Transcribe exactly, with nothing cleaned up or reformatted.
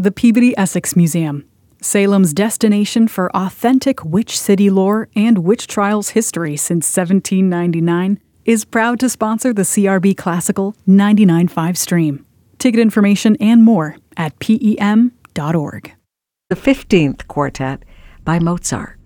The Peabody Essex Museum, Salem's destination for authentic witch city lore and witch trials history since seventeen ninety-nine, is proud to sponsor the C R B Classical ninety-nine point five stream. Ticket information and more at P E M dot org. The fifteenth Quartet by Mozart.